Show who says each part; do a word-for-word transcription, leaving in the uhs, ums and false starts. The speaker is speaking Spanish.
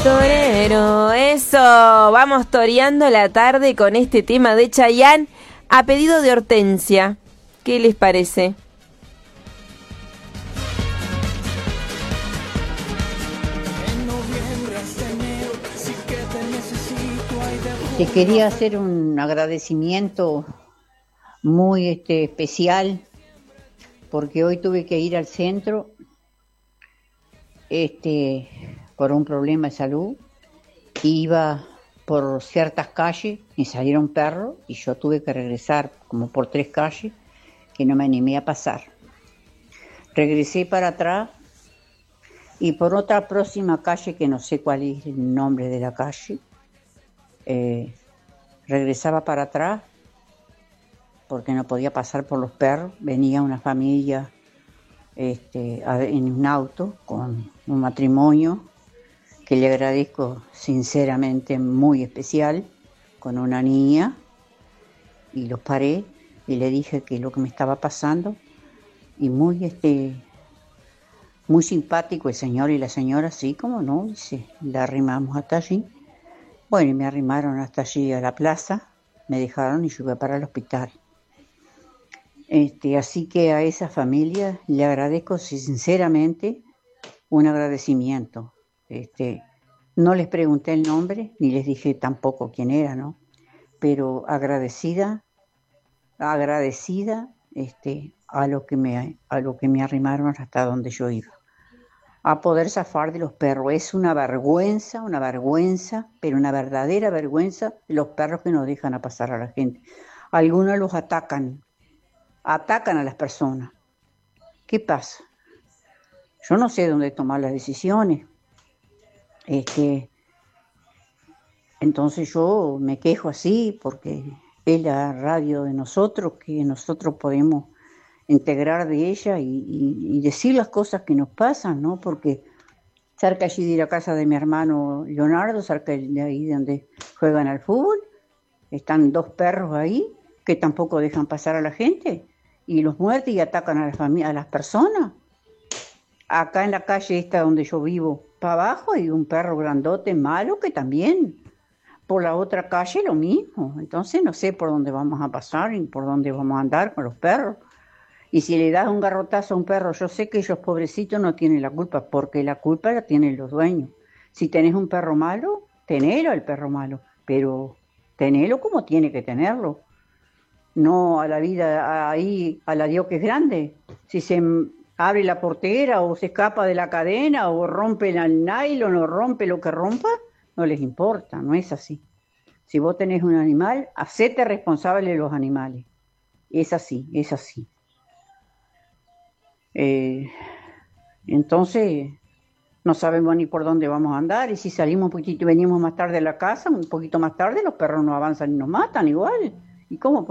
Speaker 1: Torero, eso, vamos toreando la tarde con este tema de Chayanne a pedido de Hortensia. ¿Qué les parece?
Speaker 2: Te quería hacer un agradecimiento muy este, especial, porque hoy tuve que ir al centro este, por un problema de salud. Iba por ciertas calles, me salieron perros y yo tuve que regresar como por tres calles que no me animé a pasar. Regresé para atrás y por otra próxima calle, que no sé cuál es el nombre de la calle, eh, regresaba para atrás porque no podía pasar por los perros. Venía una familia este, en un auto con un matrimonio que le agradezco sinceramente, muy especial, con una niña, y los paré y le dije que lo que me estaba pasando, y muy este muy simpático el señor y la señora, sí, como no, dice, la arrimamos hasta allí. Bueno, y me arrimaron hasta allí a la plaza, me dejaron y yo iba para el hospital. Este, así que a esa familia le agradezco sinceramente un agradecimiento. Este, no les pregunté el nombre, ni les dije tampoco quién era, ¿no? Pero agradecida, agradecida este, a lo que me, a lo que me arrimaron hasta donde yo iba. A poder zafar de los perros. Es una vergüenza, una vergüenza, pero una verdadera vergüenza de los perros que nos dejan a pasar a la gente. Algunos los atacan, atacan a las personas. ¿Qué pasa? Yo no sé dónde tomar las decisiones. Este, entonces yo me quejo así porque es la radio de nosotros, que nosotros podemos integrar de ella y, y, y decir las cosas que nos pasan, ¿no? Porque cerca allí de la casa de mi hermano Leonardo, cerca de ahí donde juegan al fútbol, están dos perros ahí que tampoco dejan pasar a la gente y los muerden y atacan a, la fami- a las personas. Acá en la calle esta donde yo vivo, para abajo hay un perro grandote malo que también. Por la otra calle lo mismo. Entonces no sé por dónde vamos a pasar y por dónde vamos a andar con los perros. Y si le das un garrotazo a un perro, yo sé que ellos pobrecitos no tienen la culpa, porque la culpa la tienen los dueños. Si tenés un perro malo, tenelo al perro malo, pero tenelo como tiene que tenerlo. No a la vida ahí, a la Dios que es grande. Si se abre la portera o se escapa de la cadena o rompe el nylon o rompe lo que rompa, no les importa, no es así. Si vos tenés un animal, hacete responsable de los animales. Es así, es así. Eh, entonces no sabemos ni por dónde vamos a andar, y si salimos un poquito y venimos más tarde a la casa, un poquito más tarde, los perros nos avanzan y nos matan igual. ¿Y cómo